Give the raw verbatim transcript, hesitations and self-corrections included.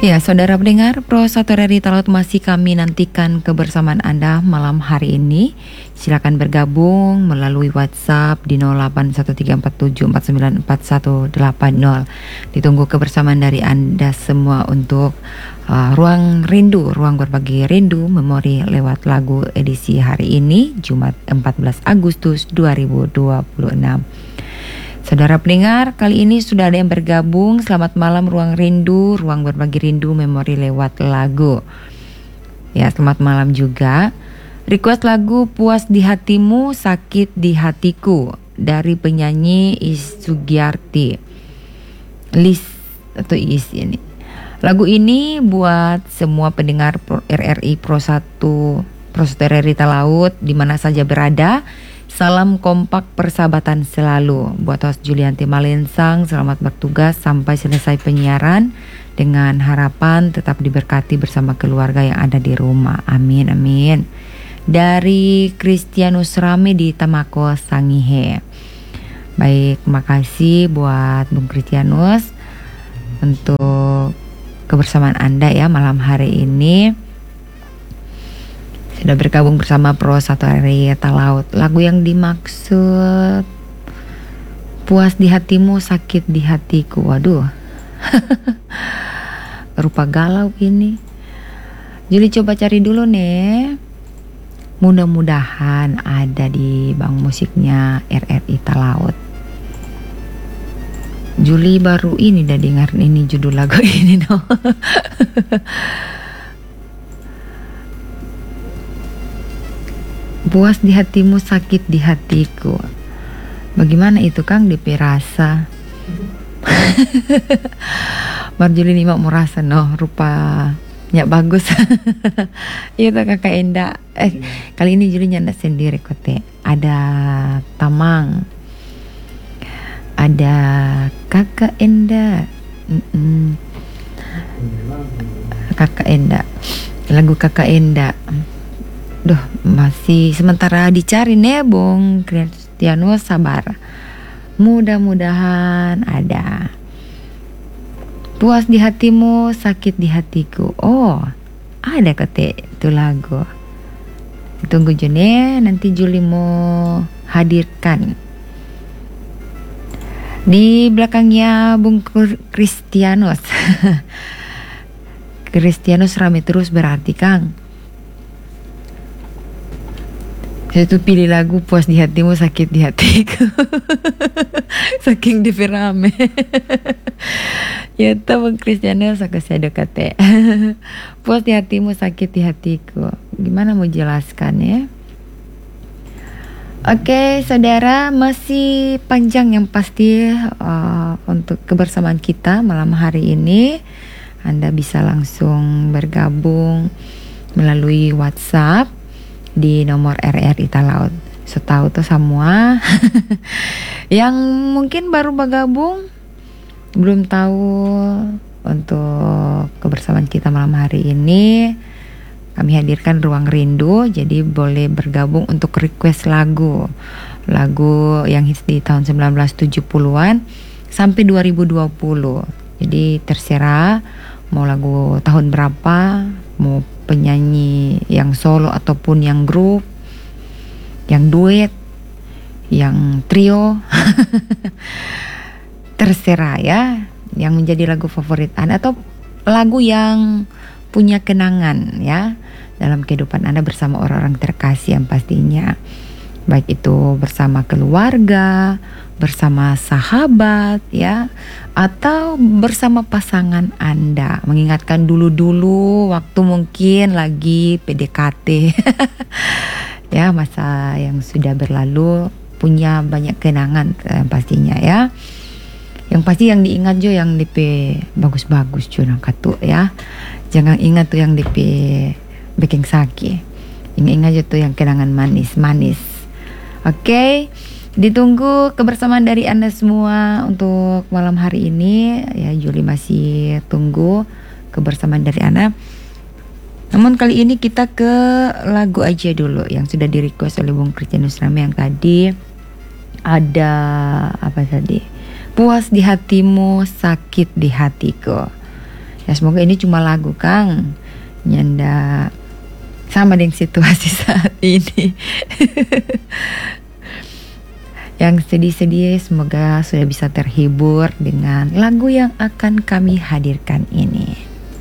Ya, saudara pendengar, Pro satu R R I Talaut masih kami nantikan kebersamaan Anda malam hari ini. Silakan bergabung melalui WhatsApp di nol delapan satu tiga empat tujuh empat sembilan empat satu delapan nol. Ditunggu kebersamaan dari Anda semua untuk uh, Ruang Rindu, Ruang Berbagi Rindu, Memori lewat lagu edisi hari ini, Jumat empat belas Agustus dua ribu dua puluh enam. Saudara pendengar, kali ini sudah ada yang bergabung. Selamat malam Ruang Rindu, Ruang Berbagi Rindu, Memori lewat lagu. Ya, selamat malam juga. Request lagu Puas di Hatimu, Sakit di Hatiku dari penyanyi Is Sugiyarti. Lis atau Is ini. Lagu ini buat semua pendengar R R I Pro satu Pro satu R R I Talaut di mana saja berada. Salam kompak persahabatan selalu. Buat host Julianti Malensang, selamat bertugas sampai selesai penyiaran. Dengan harapan tetap diberkati bersama keluarga yang ada di rumah. Amin, amin. Dari Kristianus Rame di Tamako Sangihe. Baik, makasih buat Bung Kristianus untuk kebersamaan Anda ya malam hari ini. Sudah bergabung bersama Pro satu R R I Talaut. Lagu yang dimaksud Puas di Hatimu, Sakit di Hatiku. Waduh. Rupa galau ini. Juli coba cari dulu nih. Mudah-mudahan ada di bank musiknya R R I Talaut. Juli baru ini udah dengar ini judul lagu ini no. Puas di hatimu, sakit di hatiku. Bagaimana itu Kang D P rasa? Marjuli ini mau merasa no rupanya bagus. Itu Kakak Enda. Eh kali ini Juli nyanda sendiri kote. Ada Tamang, ada Kakak Enda, Mm-mm. Kakak Enda, lagu Kakak Enda. Duh, masih sementara dicari nih Bung Kristianus, sabar. Mudah-mudahan ada. Puas di hatimu, sakit di hatiku. Oh, ada kete itu lagu. Tunggu Juni, nanti Juli mau hadirkan. Di belakangnya Bung Kristianus. Kristianus rame terus berarti Kang. Saya tuh pilih lagu Puas di Hatimu, Sakit di Hatiku. Saking di rame. Ya tahu Bung Kristianus aku saya dekate. Puas di hatimu, sakit di hatiku. Gimana mau jelaskan ya? Oke, saudara, masih panjang yang pasti uh, untuk kebersamaan kita malam hari ini. Anda bisa langsung bergabung melalui WhatsApp di nomor R R I Talaut. Setahu tuh semua yang mungkin baru bergabung belum tahu untuk kebersamaan kita malam hari ini. Kami hadirkan Ruang Rindu, jadi boleh bergabung untuk request lagu. Lagu yang hits di tahun sembilan belas tujuh puluhan sampai dua ribu dua puluh. Jadi terserah mau lagu tahun berapa, mau penyanyi yang solo ataupun yang grup, yang duet, yang trio. Terserah ya, yang menjadi lagu favorit Anda atau lagu yang punya kenangan ya dalam kehidupan Anda bersama orang-orang terkasih yang pastinya. Baik itu bersama keluarga, bersama sahabat ya, atau bersama pasangan Anda. Mengingatkan dulu-dulu waktu mungkin lagi P D K T. Ya, masa yang sudah berlalu punya banyak kenangan eh, pastinya ya. Yang pasti yang diingat jo yang D P bagus-bagus curang katu ya. Jangan ingat tuh yang D P bikin sakit. Ingat-ingat tuh yang kenangan manis-manis. Oke, okay. Ditunggu kebersamaan dari Anda semua untuk malam hari ini. Ya, Juli masih tunggu kebersamaan dari Anda. Namun kali ini kita ke lagu aja dulu yang sudah di request oleh Bung Kristianus Rame yang tadi. Ada apa tadi? Puas di hatimu, sakit di hatiku. Ya semoga ini cuma lagu Kang, nyanda sama dengan situasi saat ini. Yang sedih-sedih semoga sudah bisa terhibur dengan lagu yang akan kami hadirkan ini.